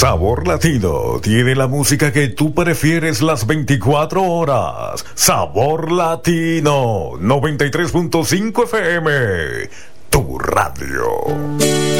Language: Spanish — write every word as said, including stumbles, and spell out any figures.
Sabor Latino tiene la música que tú prefieres las veinticuatro horas. Sabor Latino noventa y tres punto cinco F M, tu radio.